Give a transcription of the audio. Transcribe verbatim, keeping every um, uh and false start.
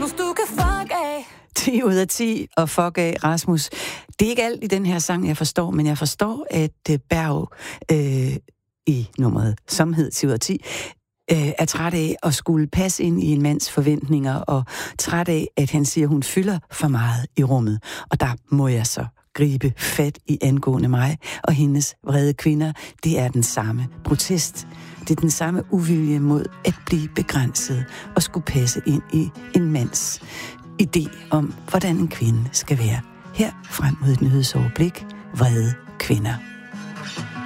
Rasmus, du kan fuck af. ti ud af ti, og fuck af, Rasmus. Det er ikke alt i den her sang, jeg forstår, men jeg forstår, at Berg øh, i nummeret Somhed ti ud af ti, øh, er træt af at skulle passe ind i en mands forventninger, og træt af, at han siger, at hun fylder for meget i rummet. Og der må jeg så gribe fat i angående mig og hendes vrede kvinder. Det er den samme protest. Det er den samme uvilje mod at blive begrænset og skulle passe ind i en mands idé om, hvordan en kvinde skal være. Her frem mod et nyhedsoverblik. Vrede kvinder.